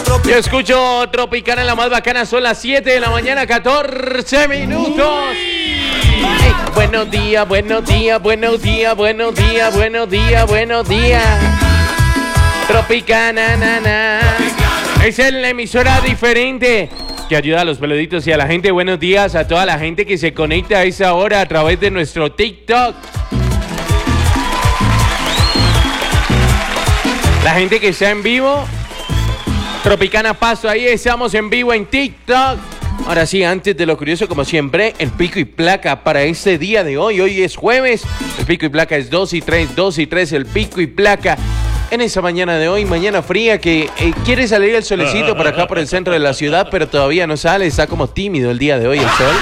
Yo escucho Tropicana en la más bacana, son las 7 de la mañana, 14 minutos. Hey, buenos días, buenos días, buenos días, buenos días, buenos días, buenos días. Tropicana, nana. Es la emisora diferente que ayuda a los peluditos y a la gente. Buenos días a toda la gente que se conecta a esa hora a través de nuestro TikTok. La gente que está en vivo, Tropicana Paso, ahí estamos en vivo en TikTok. Ahora sí, antes de lo curioso, como siempre, el pico y placa para este día de hoy. Hoy es jueves, el pico y placa es 2 y 3, 2 y 3, el pico y placa. En esa mañana de hoy, mañana fría, que quiere salir el solecito por acá por el centro de la ciudad, pero todavía no sale, está como tímido el día de hoy el sol.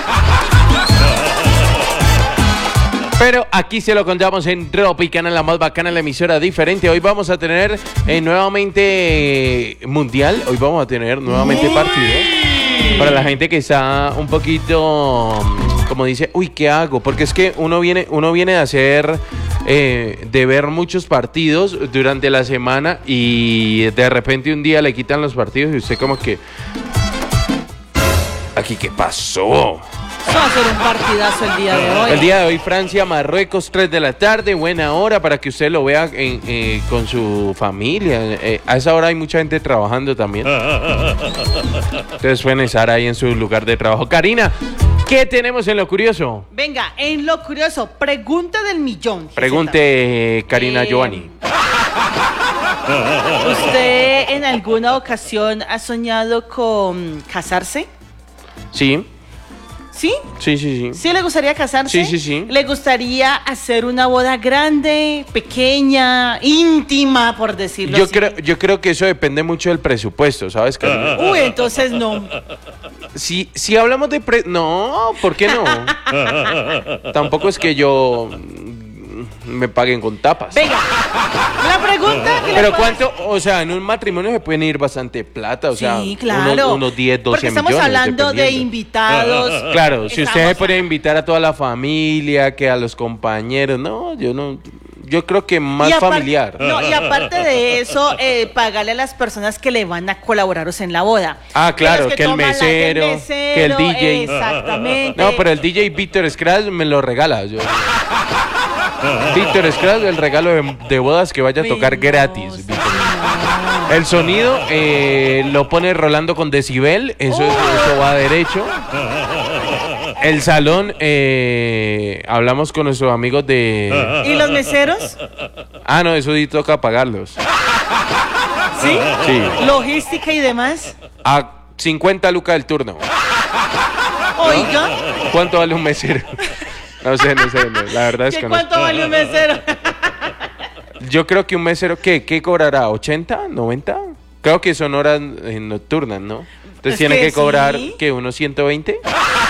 Pero aquí se lo contamos en Tropicana, la más bacana, la emisora diferente. Hoy vamos a tener nuevamente mundial. Hoy vamos a tener nuevamente partido. Para la gente que está un poquito, como dice, uy, ¿qué hago? Porque es que uno viene de hacer, de ver muchos partidos durante la semana y de repente un día le quitan los partidos y usted como que, ¿aquí qué pasó? Va a ser un partidazo el día de hoy. El día de hoy, Francia, Marruecos, 3 de la tarde, buena hora para que usted lo vea con su familia. A esa hora hay mucha gente trabajando también. Entonces pueden estar ahí en su lugar de trabajo. Karina, ¿qué tenemos en lo curioso? Venga, en lo curioso, pregunta del millón. Pregunte, Karina Giovanni. ¿Usted en alguna ocasión ha soñado con casarse? Sí. ¿Sí? Sí. ¿Sí le gustaría casarse? Sí. ¿Le gustaría hacer una boda grande, pequeña, íntima, por decirlo así? Yo creo que eso depende mucho del presupuesto, ¿sabes, Karina? Uy, entonces no. Si hablamos de no, ¿por qué no? Tampoco es que yo me paguen con tapas. Venga, la pregunta que pero cuánto, o sea, en un matrimonio se pueden ir bastante plata, o sea, sí, claro. unos 10, 12 porque estamos millones. Hablando de invitados. Claro, si usted puede invitar a toda la familia, que a los compañeros, yo creo que más familiar. No, y aparte de eso, pagarle a las personas que le van a colaboraros en la boda. Ah, claro, que el mesero, que el DJ. Exactamente. No, pero el DJ Víctor Scratch me lo regala. Víctor Scratch, el regalo de bodas que vaya a tocar gratis. El sonido lo pone Rolando con decibel, eso va derecho. El salón, hablamos con nuestros amigos de... ¿Y los meseros? Ah, no, eso sí toca pagarlos. ¿Sí? Sí. ¿Logística y demás? A 50 lucas el turno. Oiga. ¿Cuánto vale un mesero? No sé, la verdad es que no. ¿Cuánto vale un mesero? Yo creo que un mesero, ¿qué cobrará? ¿80? ¿90? Creo que son horas nocturnas, ¿no? Entonces tiene que cobrar, sí. ¿Qué? ¿Unos 120?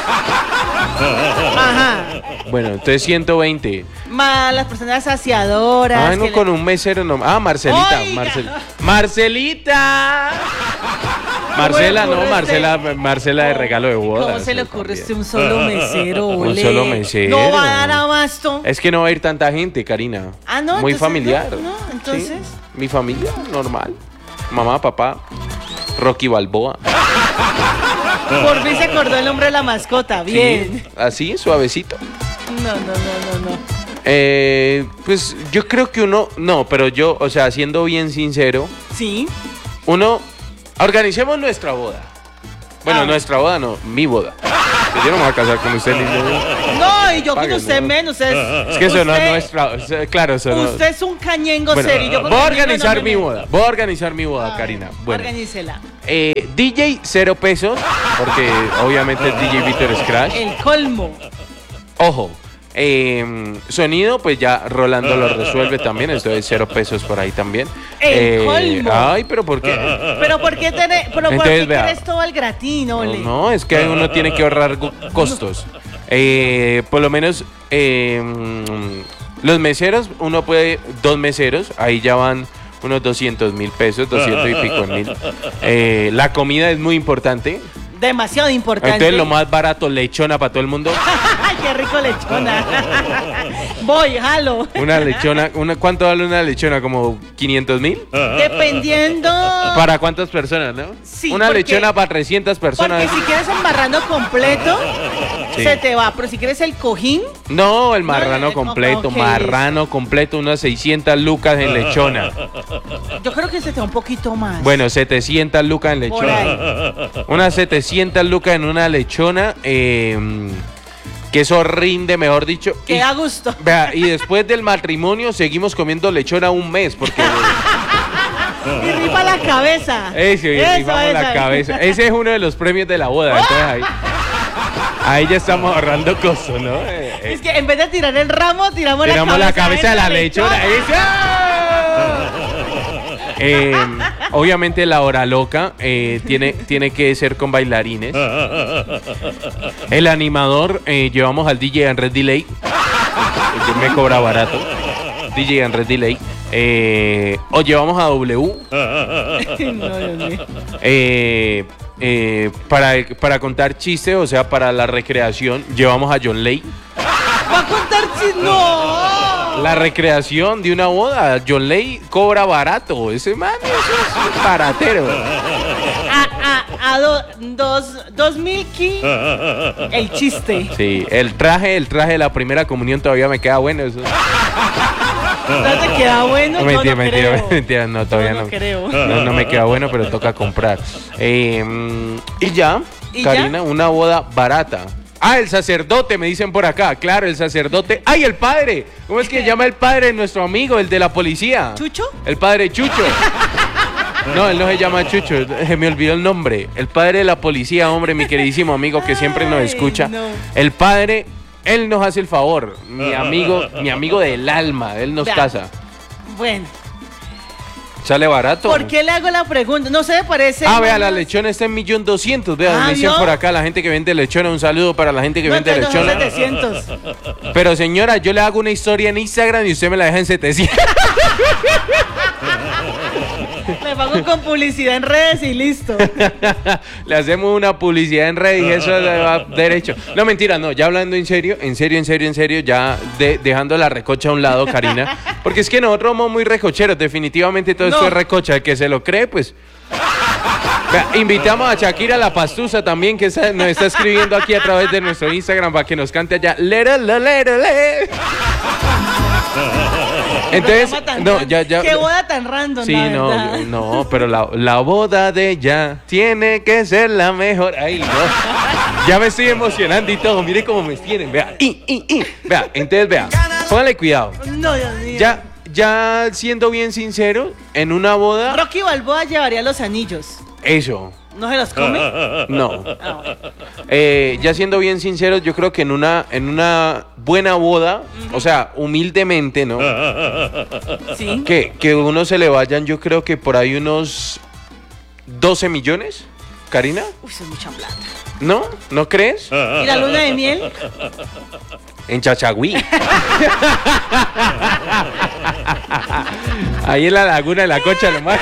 Ajá. Bueno, entonces 120. Más las personas saciadoras. Ah, no, con un mesero no. Ah, Marcelita. ¡Marcelita! Marcela, no, Marcela de regalo de bodas. ¿Cómo se le ocurre usted un solo mesero? Un solo mesero. No va a dar abasto. Es que no va a ir tanta gente, Karina. Ah, no. Muy familiar. No, entonces. Sí, mi familia, normal. Mamá, papá, Rocky Balboa. Por fin se acordó el nombre de la mascota. Bien. Sí, así, suavecito. No. Pues yo creo que pero yo, o sea, siendo bien sincero. Sí. Organicemos nuestra boda. Bueno, nuestra boda no, mi boda. Que yo no me voy a casar con usted. No, y yo con usted menos. Es que eso no es nuestra. Claro, eso no. Usted es un cañengo serio. Voy a organizar mi boda. Voy a organizar mi boda, Karina. Bueno, organícela. DJ 0 pesos. Porque obviamente es DJ Víctor Scratch. El colmo. Ojo. Sonido, pues ya Rolando lo resuelve también. Esto es 0 pesos por ahí también. El colmo. Ay, pero ¿por qué? Pero ¿por qué quieres todo al gratín, ole? No, es que uno tiene que ahorrar costos. Por lo menos los meseros, uno puede, 2 meseros, ahí ya van unos 200,000 pesos, 200 y pico mil. La comida es muy importante. Demasiado importante. Entonces lo más barato, lechona para todo el mundo. ¡Qué rico lechona! Voy, jalo. Una lechona, ¿cuánto vale una lechona? ¿Como 500.000? Dependiendo. ¿Para cuántas personas, no? Sí, una porque- lechona para 300 personas. Porque si quieres el marrano completo, Sí. se te va. Pero si quieres el cojín, No, el marrano No, completo, ok, marrano completo, unas 600 lucas en lechona. yo creo que se te va un poquito más. Bueno, 700 lucas en Por lechona. ahí. Unas 700 lucas en una lechona, que eso rinde, mejor dicho. Que Y- da gusto. Vea, y después del matrimonio seguimos comiendo lechona un mes, porque Y rifa la cabeza. ese, y rifamos la cabeza. Ese es uno de los premios de la boda, entonces ahí ya estamos ahorrando costos, ¿no? Es que en vez de tirar el ramo, tiramos la cabeza de la lechona. Obviamente la hora loca tiene que ser con bailarines. El animador, llevamos al DJ en Red Delay, que me cobra barato. DJ en Red Delay. O llevamos a W. No, Dios mío. Para contar chistes, o sea, para la recreación, llevamos a John Lay. Va a contar no. La recreación de una boda, John Lay cobra barato. Ese man eso es un baratero. A 2.000 ki el chiste. Sí, el traje de la primera comunión todavía me queda bueno. Eso. ¿No te queda bueno? No, Yo mentira, no mentira, creo. mentira, no, todavía Yo no no. creo. No me queda bueno, pero toca comprar. Y ya, ¿Y Karina, ya? una boda barata. Ah, el sacerdote, me dicen por acá. Claro, el sacerdote. ¡Ay, el padre! ¿Cómo es que se llama el padre de nuestro amigo, el de la policía? ¿Chucho? El padre Chucho. No, él no se llama Chucho, se me olvidó el nombre. El padre de la policía, hombre, mi queridísimo amigo que siempre nos Ay, escucha. no. El padre, él nos hace el favor. Mi amigo del alma, él nos Vea. casa. Bueno, ¿Sale barato? ¿por qué le hago la pregunta? No se me parece. Ah, vea, la más- lechona está en 1.200.000. Vea, Ah, me dicen ¿vio? por acá la gente que vende lechona. Un saludo para la gente que No, vende entonces son lechona. 700. Pero señora, yo le hago una historia en Instagram y usted me la deja en 700. Le pago con publicidad en redes y listo. Le hacemos una publicidad en redes y eso le va derecho. No, mentira, no, ya hablando en serio, ya dejando la recocha a un lado, Karina. Porque es que nosotros somos muy recocheros, definitivamente todo esto No. es recocha. El que se lo cree, pues. Vea, invitamos a Shakira La Pastusa también, que nos está escribiendo aquí a través de nuestro Instagram para que nos cante allá. Entonces, Programa tan no, random. ya. Qué boda tan random, Sí, la no, verdad. no, pero la boda de ella tiene que ser la mejor. Ay, no. Ya me estoy emocionando y todo. Mire cómo me tienen. Vea, vea, entonces vea. Póngale cuidado. No, Dios mío. Ya siendo bien sincero, en una boda, Rocky Balboa llevaría los anillos. eso. ¿No se los come? No. Ah, bueno. Ya siendo bien sinceros, yo creo que en una buena boda, o sea, humildemente, ¿no? Sí. Que uno se le vayan, yo creo que por ahí unos 12 millones, Karina. Uy, eso es mucha plata. ¿No? ¿No crees? ¿Y la luna de miel? En Chachagüí. Ahí en la laguna de la Concha nomás.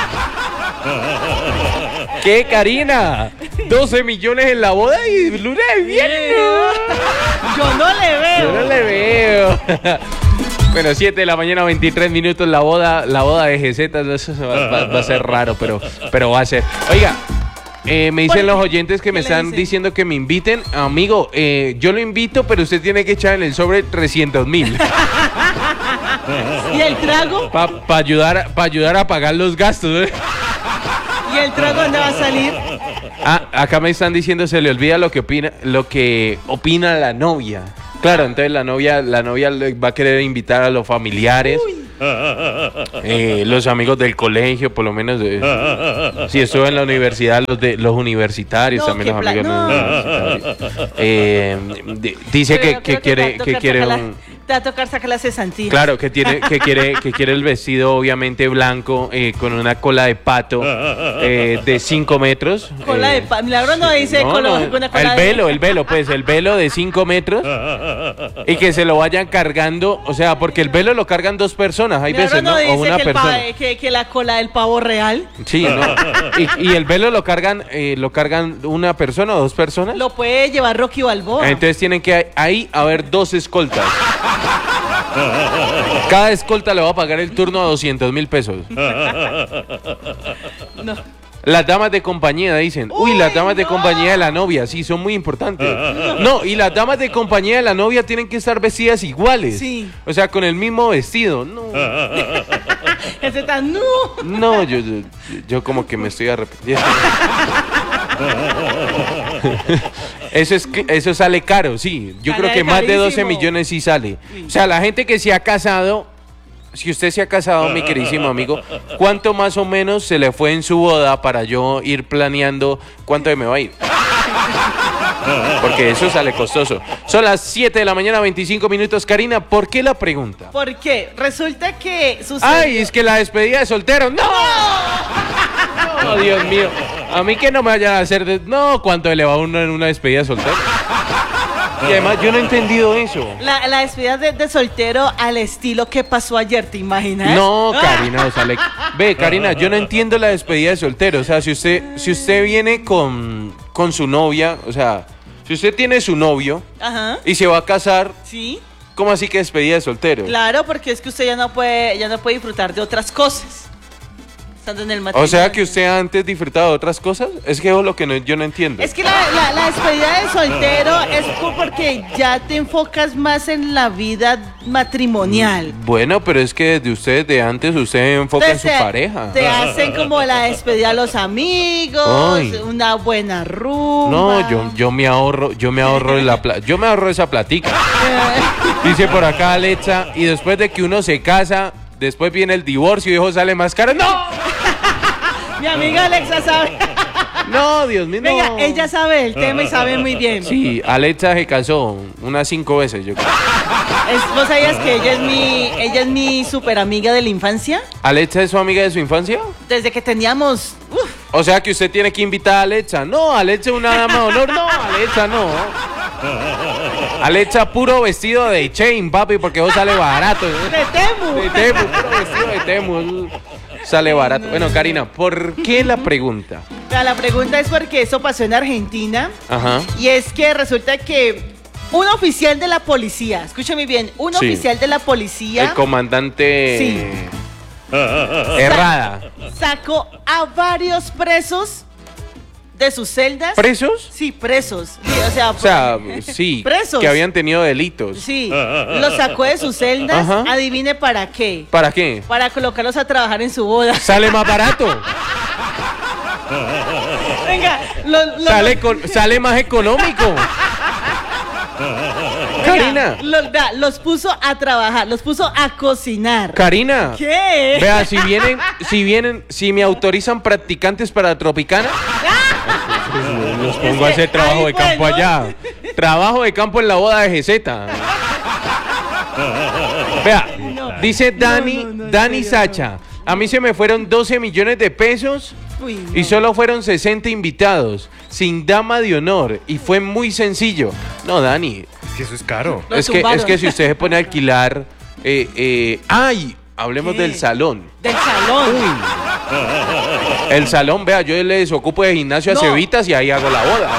¿Qué, Karina? 12 millones en la boda y luna de miel. Yo no le veo. Yo no le veo. Bueno, 7 de la mañana, 23 minutos, la boda de GZ, eso va a ser raro, pero va a ser. Oiga, me dicen los oyentes que me ¿Qué le están dicen? diciendo que me inviten. Amigo, yo lo invito, pero usted tiene que echar en el sobre 300.000 ¿Y el trago? para ayudar a pagar los gastos. ¿Y el trago dónde va a salir? Ah, acá me están diciendo se le olvida lo que opina la novia. Claro, entonces la novia le va a querer invitar a los familiares, los amigos del colegio, por lo menos. Si estuve en la universidad, los universitarios, No, también qué los amigos no. universitarios. Dice Pero yo que creo quiere te va a tocar sacar la cesantía. Claro, que quiere el vestido obviamente blanco, con una cola de pato de 5 metros. Cola de milagro no dice No, color, no, una cola el velo de 5 metros y que se lo vayan cargando, o sea, porque el velo lo cargan 2 personas, hay Milagro veces, ¿no? no O dice una que, persona. que la cola del pavo real Sí, ¿no? Y el velo lo cargan una persona o 2 personas. lo puede llevar Rocky Balboa. Entonces tienen que ahí haber 2 escoltas. Cada escolta le va a pagar el turno a 200.000 pesos. No. Las damas de compañía dicen, uy, las damas de compañía de la novia, sí, son muy importantes. No, y las damas de compañía de la novia tienen que estar vestidas iguales. Sí. O sea, con el mismo vestido. No, Ese tan no. no, yo como que me estoy arrepintiendo. Eso sale caro, sí. Yo creo que más de 12 millones sí sale. O sea, la gente que se ha casado, si usted se ha casado, mi queridísimo amigo, ¿cuánto más o menos se le fue en su boda para yo ir planeando cuánto me va a ir? Porque eso sale costoso. Son las 7 de la mañana, 25 minutos. Karina, ¿por qué la pregunta? Porque resulta que Ay, es que la despedida de soltero. ¡No! No, Dios mío. A mí que no me vayan a hacer... No, ¿cuánto le va a uno en una despedida de soltero? Y además yo no he entendido eso. La despedida de soltero al estilo que pasó ayer, ¿te imaginas? No, Karina, o sea, ve, Karina, yo no entiendo la despedida de soltero. O sea, si usted viene con su novia, o sea, si usted tiene su novio Ajá. y se va a casar, Sí. ¿cómo así que despedida de soltero? Claro, porque es que usted ya no puede disfrutar de otras cosas. Estando en el matrimonio. O sea, que usted antes disfrutaba de otras cosas. Es que eso es lo que yo no entiendo. Es que la despedida de soltero es porque ya te enfocas más en la vida matrimonial. Bueno, pero es que desde usted, de antes, usted enfoca en su pareja. Te hacen como la despedida a los amigos, Ay. una buena rumba. No, yo me ahorro yo me ahorro esa platica. Dice por acá Alexa, y después de que uno se casa, después viene el divorcio y eso sale más caro. ¡No! Mi amiga Alexa sabe. No, Dios mío, no. Venga, ella sabe el tema y sabe muy bien. Sí, Alexa se casó unas 5 veces, yo creo. ¿Vos sabías que ella es mi super amiga de la infancia? ¿Alexa es su amiga de su infancia? Desde que teníamos... O sea que usted tiene que invitar a Alexa. No, Alexa es una dama de honor. No, Alexa no. Alexa puro vestido de chain, papi, porque vos sale barato. De Temu. De Temu, puro vestido de Temu. Sale barato. Bueno, Karina, ¿por qué la pregunta? La pregunta es porque eso pasó en Argentina. Ajá. Y es que resulta que un oficial de la policía, escúchame bien, un Sí. oficial de la policía El comandante Sí. Herrada. sacó a varios presos de sus celdas. ¿Presos? Sí, presos. Sí, o sea, Sí, presos. que habían tenido delitos. Sí, los sacó de sus celdas. Ajá. Adivine para qué. ¿Para qué? Para colocarlos a trabajar en su boda. Sale más barato. Venga, Sale más económico. Karina. Los puso a trabajar, los puso a cocinar. Karina. ¿Qué? Vea, si me autorizan practicantes para Tropicana, los pongo a Es que hacer trabajo ahí de campo fue, ¿no? allá. Trabajo de campo en la boda de GZ. Vea, dice Dani, no, en Dani serio, Sacha. A mí se me fueron 12 millones de pesos Uy, no. y solo fueron 60 invitados, sin dama de honor, y fue muy sencillo. No, Dani, Es que eso es caro. Lo es tumbaron. que si usted se pone a alquilar, ¡ay! Hablemos ¿Qué? del salón. Del salón. El salón, vea, yo le desocupo de gimnasio a No. Cevitas y ahí hago la boda.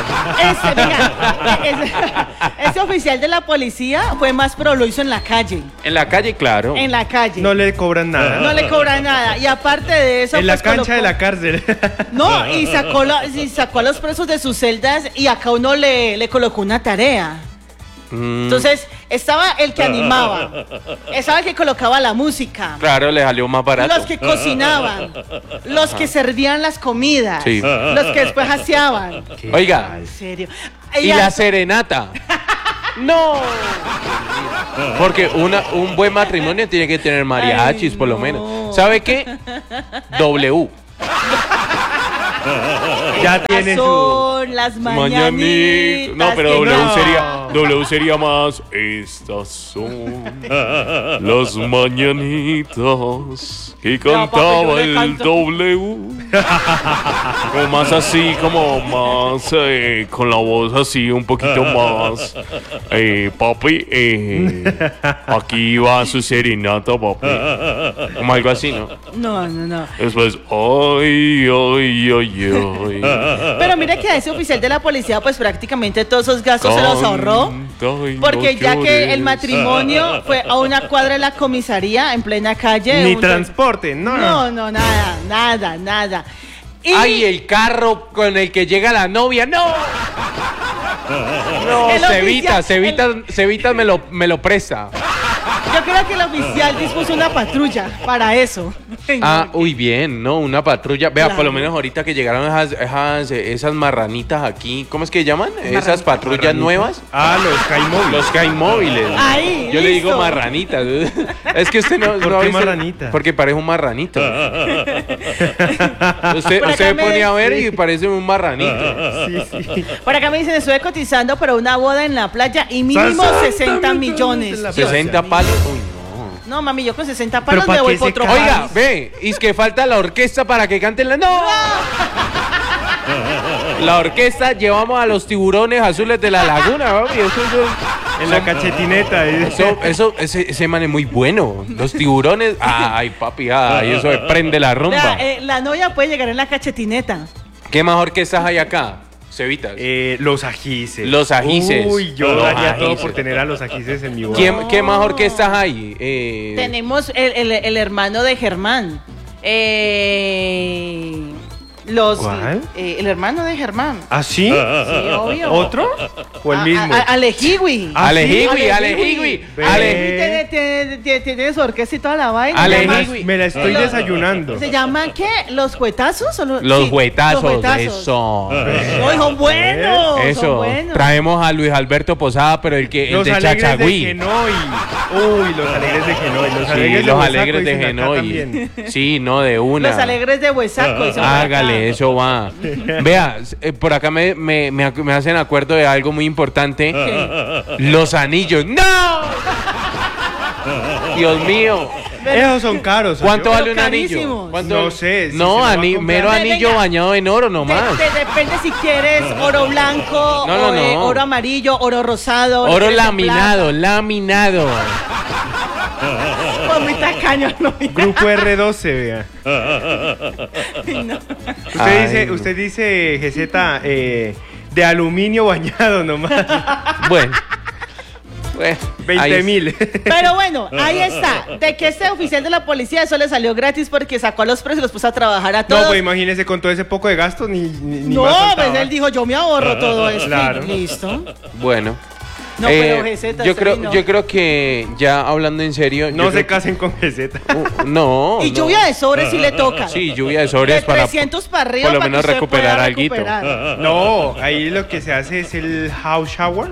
Ese oficial de la policía fue más pro, lo hizo en la calle. En la calle, claro. En la calle. No le cobran nada. No le cobran nada. Y aparte de eso. En la pues, cancha de colocó- la cárcel. No, y sacó a los presos de sus celdas y acá uno le colocó una tarea. Entonces, estaba el que animaba, estaba el que colocaba la música, Claro, le salió más barato. los que cocinaban, los que servían las comidas, Sí. los que después aseaban. Oiga, En serio. y la serenata. No. Porque un buen matrimonio tiene que tener mariachis, Ay, por lo no. menos. ¿Sabe qué? W. Ya tiene su. Son las mañanitas. No, pero que W no. sería más. Estas son las mañanitas que cantaba papi, yo le el canto. W. Como más así, como más con la voz así, un poquito más. Papi, aquí va su serenata, papi. Como algo así, ¿no? No. Después, ay, ay, ay, ay. Pero mira que a ese oficial de la policía, pues prácticamente todos esos gastos se los ahorró. pasó. Ay, Porque no, ya qué que el horrores. matrimonio fue a una cuadra de la comisaría en plena calle. Ni un- transporte, no. No, nada. Y Ay, el carro con el que llega la novia, no. No, El oficial- Cevita me lo presta. yo creo que el oficial dispuso una patrulla para eso. Ah, uy, bien, ¿no? Una patrulla. Vea, Claro. por lo menos ahorita que llegaron esas marranitas aquí, ¿cómo es que llaman? Esas Marranitas. patrullas nuevas. Ah, los Caimóviles. Los Sky móviles. Ahí, Yo le digo listo. marranitas. Es que usted no. ¿Por no ha qué visto- marranita? Porque parece un marranito. usted Por acá usted me ponía a ver dice- y parece un marranito. Sí. Por acá me dicen, estuve cotizando para una boda en la playa y mínimo 60 millones. en la 60 palos. Uy, no. No, mami, yo con 60 palos ¿pa' me voy qué por se otro cae? Oiga, país. ve, y es que falta la orquesta para que canten la. ¡No! La orquesta llevamos a los tiburones azules de la laguna, papi. En la cachetineta. Ese man es muy bueno. Los tiburones. Ay, papi, ay, eso prende la rumba. Vea, la novia puede llegar en la cachetineta. ¿Qué más orquestas hay acá? Cevitas. Los ajices. Los ajices. Uy, yo Los daría todo ajises. por tener a los ajices en mi boda. ¿Qué más orquestas hay? Tenemos el hermano de Germán. ¿Cuál? El hermano de Germán. ¿Ah, sí? Sí, obvio. ¿Otro? ¿O el mismo? Alejigui. Ah, Alejigui, ¿sí? Alejigui. Ve. Tiene su orquesta y toda la vaina. Alejigui. Me la estoy desayunando. ¿Se llaman qué? ¿Los juetazos? Los huetazos, los huetazos. eso. No, son buenos. Son Eso. buenos. Traemos a Luis Alberto Posada, pero el Los de alegres de Chachagüí. Genoy. Uy, los alegres de Genoy. Los Sí, alegres de los Bosaco alegres de dicen acá Genoy. también. Sí, no, de una. Los alegres de Huesaco. dicen por acá. Hágale, eso va. Vea, por acá me hacen acuerdo de algo muy importante. Los anillos. ¡No! Dios mío. Esos son caros. ¿Cuánto ¿no? vale un anillo? carísimos. ¿Cuánto No vale? sé, si No, se lo va a comprar. mero anillo Venga. bañado en oro nomás. Depende si quieres oro blanco, No, no, o, no. oro amarillo, oro rosado. Oro quieres en laminado, laminado. plata. Pues muy tacaño, no. Grupo R12, vea. No. Ay, no. Usted dice, GZ, de aluminio bañado nomás. Bueno. 20,000. Pero bueno, ahí está. De que este oficial de la policía eso le salió gratis porque sacó a los presos y los puso a trabajar a todos. No, pues imagínese con todo ese poco de gasto ni No, más pues faltaba. él dijo, yo me ahorro todo esto. Claro. Listo. Bueno. No, pero GZ, yo usted no. creo que ya hablando en serio. No yo se creo casen con GZ. no. Y no. lluvia de sobres sí le toca. Sí, lluvia de sobres De para 300 para arriba por lo para menos que usted recuperar pueda alguito. recuperar. No, ahí lo que se hace es el house shower.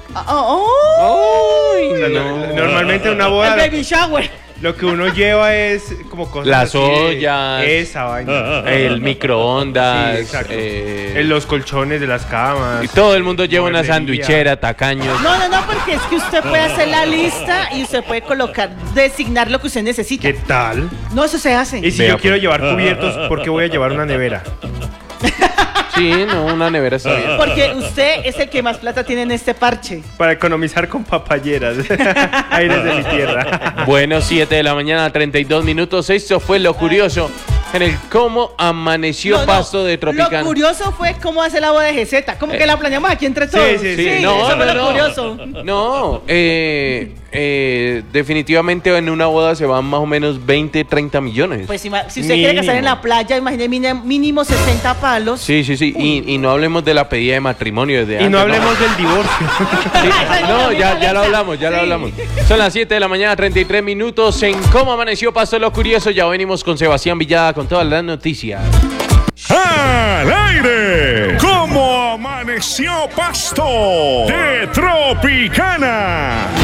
Ay, O sea, no. Normalmente una El boda baby shower. lo que uno lleva es como cosas Las así de- ollas. esa vaina. El microondas. Sí, exacto. En los colchones de las camas. Y todo el mundo lleva una mueblería. sandwichera, tacaños. No, porque es que usted puede hacer la lista y usted puede colocar, designar lo que usted necesita. ¿Qué tal? No, eso se hace. Y si Vea, yo quiero pues. llevar cubiertos, ¿por qué voy a llevar una nevera? Sí, no, una nevera está bien. Porque usted es el que más plata tiene en este parche. Para economizar con papayeras. Aires de mi tierra. Bueno, 7 de la mañana, 32 minutos. Esto fue lo curioso en el cómo amaneció No, no, Pasto de Lo Tropicana. curioso fue cómo hace la boda de GZ. Como que la planeamos aquí entre todos. sí, Sí, eso fue lo curioso. No, definitivamente en una boda se van más o menos 20, 30 millones. Pues si usted quiere casar en la playa, imagine mínimo 60 palos. Sí. Y no hablemos de la pedida de matrimonio desde Y no antes, hablemos del divorcio. Sí, no, ya lo hablamos, ya lo hablamos. Son las 7 de la mañana, 33 minutos. En cómo amaneció Pasto lo curioso. Ya venimos con Sebastián Villada con todas las noticias. ¡Al aire! ¿Cómo amaneció Pasto de Tropicana?